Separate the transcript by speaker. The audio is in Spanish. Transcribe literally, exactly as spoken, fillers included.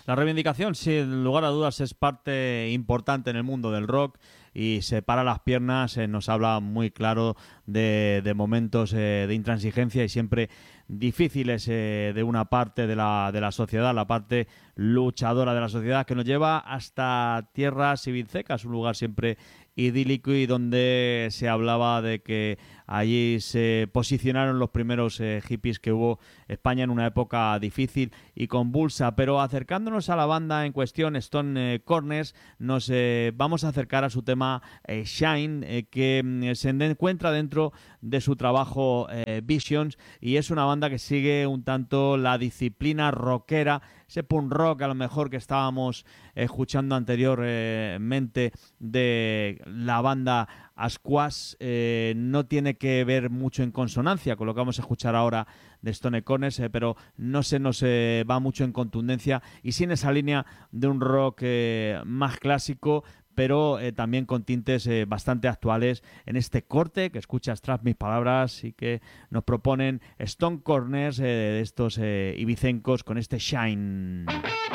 Speaker 1: La reivindicación, sin lugar a dudas, es parte importante en el mundo del rock y se para las piernas, eh, nos habla muy claro de, de momentos eh, de intransigencia y siempre difíciles eh, de una parte de la, de la sociedad, la parte luchadora de la sociedad, que nos lleva hasta tierras civilcecas, un lugar siempre idílico y donde se hablaba de que allí se posicionaron los primeros eh, hippies que hubo España en una época difícil y convulsa. Pero acercándonos a la banda en cuestión, Stone eh, Corners, nos eh, vamos a acercar a su tema eh, Shine, eh, que mm, se encuentra dentro de su trabajo eh, Visions, y es una banda que sigue un tanto la disciplina rockera, ese punk rock a lo mejor que estábamos escuchando anteriormente de la banda Asquash, eh, no tiene que ver mucho en consonancia con lo que vamos a escuchar ahora de Stone Corners, eh, pero no se nos eh, va mucho en contundencia y sin esa línea de un rock eh, más clásico, pero eh, también con tintes eh, bastante actuales en este corte que escuchas tras mis palabras y que nos proponen Stone Corners, eh, de estos eh, ibicencos, con este Shine.